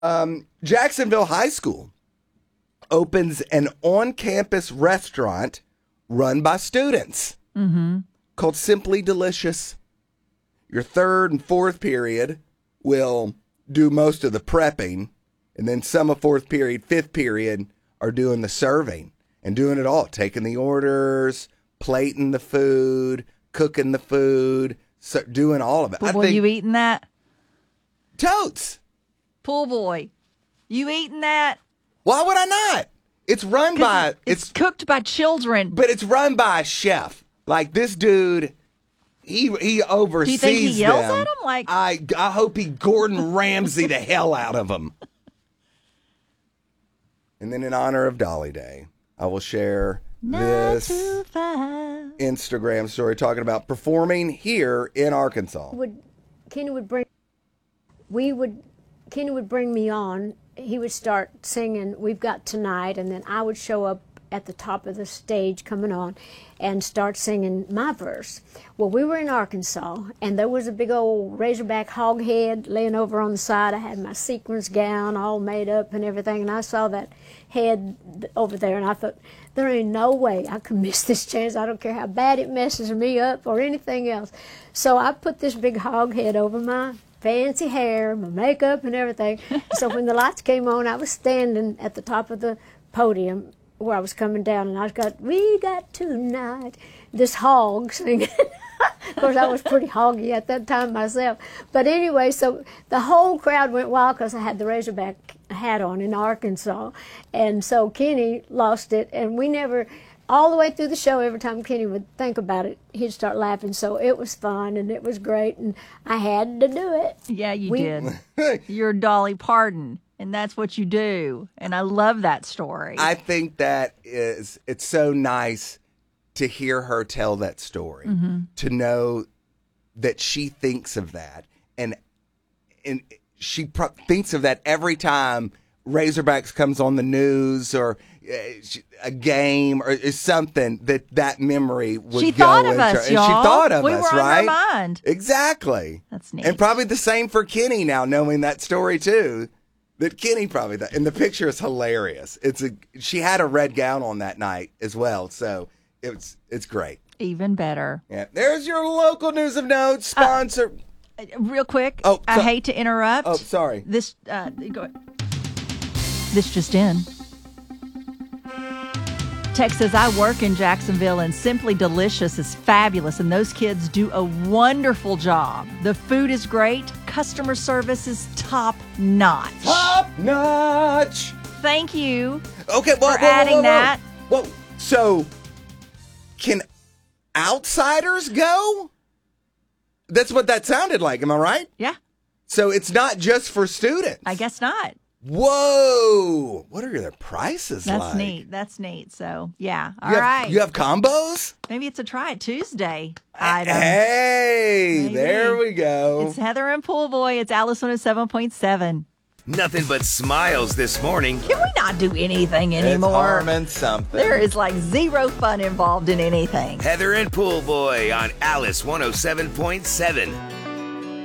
Jacksonville High School opens an on-campus restaurant run by students called Simply Delicious. Your third and fourth period will do most of the prepping, and then some of fourth period, fifth period are doing the serving and doing it all, taking the orders, plating the food, cooking the food, so doing all of it. Pool boy, you eating that? Totes. Pool boy, you eating that? Why would I not? It's run by... It's cooked by children. But it's run by a chef. Like, this dude, he oversees them. Do you think he yells at him? Like, I hope he Gordon Ramsay the hell out of him. And then in honor of Dolly Day, I will share this Instagram story talking about performing here in Arkansas. Kenny would bring me on. He would start singing "We've Got Tonight," and then I would show up at the top of the stage coming on and start singing my verse. Well, we were in Arkansas, and there was a big old Razorback hog head laying over on the side. I had my sequins gown all made up and everything, and I saw that head over there, and I thought, there ain't no way I could miss this chance. I don't care how bad it messes me up or anything else. So I put this big hog head over my fancy hair, my makeup and everything. So when the lights came on, I was standing at the top of the podium where I was coming down, and I got, "We got tonight," this hog singing. Of course, I was pretty hoggy at that time myself. But anyway, so the whole crowd went wild because I had the Razorback hat on in Arkansas. And so Kenny lost it, and we never... All the way through the show, every time Kenny would think about it, he'd start laughing. So it was fun, and it was great, and I had to do it. Yeah, you did. You're Dolly Parton, and that's what you do. And I love that story. I think it's so nice to hear her tell that story, to know that she thinks of that. And she thinks of that every time Razorbacks comes on the news or a game or something, that memory would she go thought of into, us, and y'all. she thought of we us, were right? on her mind. Exactly. That's neat. And probably the same for Kenny now, knowing that story too. That Kenny probably thought. And the picture is hilarious. She had a red gown on that night as well, so it's great. Even better. Yeah. There's your local news of note sponsor. Real quick. Oh, I hate to interrupt. Oh, sorry. This just in. Text says, I work in Jacksonville, and Simply Delicious is fabulous, and those kids do a wonderful job. The food is great. Customer service is top notch. Top notch. Thank you for adding that. Whoa. So, can outsiders go? That's what that sounded like. Am I right? Yeah. So it's not just for students. I guess not. Whoa. What are their prices like? That's neat. That's neat. So, yeah. All right. You have combos? Maybe it's a Try It Tuesday item. Hey, Maybe. There we go. It's Heather and Pool Boy. It's Alice 107.7. Nothing but smiles this morning. Can we not do anything anymore? It's harming something. There is like zero fun involved in anything. Heather and Pool Boy on Alice 107.7.